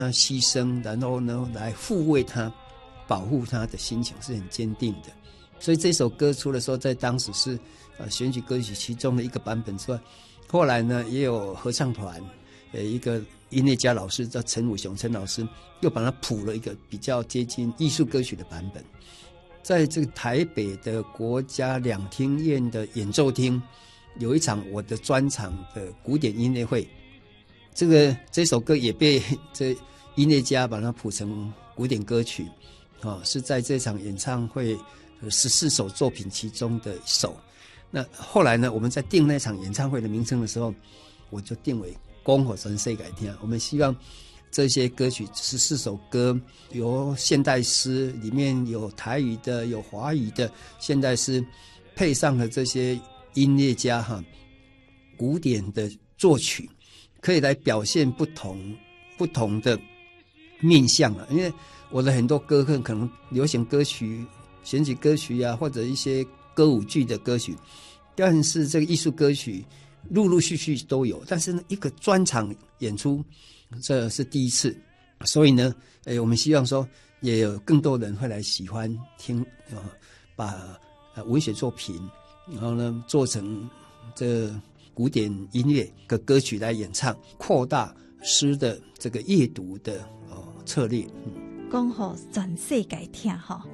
牺牲，然后呢来护卫他、保护他的心情是很坚定的。所以这首歌除了说在当时是选举歌曲其中的一个版本之外，后来呢也有合唱团，一个音乐家老师叫陈武雄陈老师，又把它谱了一个比较接近艺术歌曲的版本。在这个台北的国家两厅院的演奏厅，有一场我的专场的古典音乐会，这首歌也被这音乐家把它谱成古典歌曲，是在这场演唱会14首作品其中的一首。那后来呢，我们在定那场演唱会的名称的时候，我就定为讲给全世界听。我们希望这些歌曲14首歌，由现代诗里面有台语的，有华语的现代诗，配上了这些音乐家古典的作曲，可以来表现不同的面向因为我的很多歌可能流行歌曲、选举歌曲或者一些歌舞剧的歌曲，但是这个艺术歌曲陆陆续续都有，但是呢，一个专场演出这是第一次，所以呢，我们希望说也有更多人会来喜欢听把文学作品，然后呢做成这古典音乐的歌曲来演唱，扩大诗的这个阅读的策略。 讲给全世界听